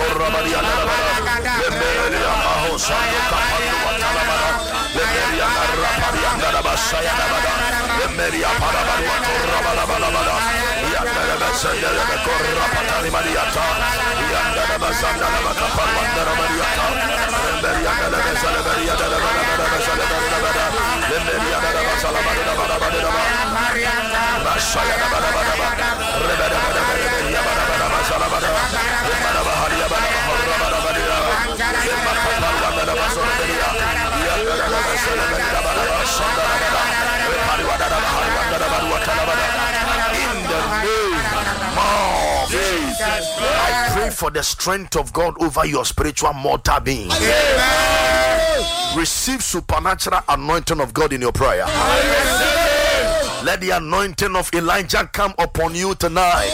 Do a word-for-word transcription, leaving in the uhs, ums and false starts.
Korabadia Lemeria Mahosa Kapandu Watalabada Lemeria Rapadia Narabasaya Nabada Lemeria Parabaru Korabalabada Yandarabasanda Korapatani Mariata Yandarabasanda Kapandu Mariata Lemeria Narabasalabaria Narabasalabaria Lemeria Narabasalabaria Masaya Nabada Rebada Salabada, Maharia in the name of Jesus, I pray for the strength of God over your spiritual mortal being. Amen. Receive supernatural anointing of God in your prayer. Let the anointing of Elijah come upon you tonight.